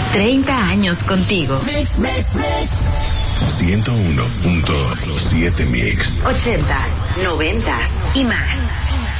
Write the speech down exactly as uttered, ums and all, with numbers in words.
treinta años contigo. Mix, mix, mix. ciento uno punto siete Mix. ochentas, noventas y más.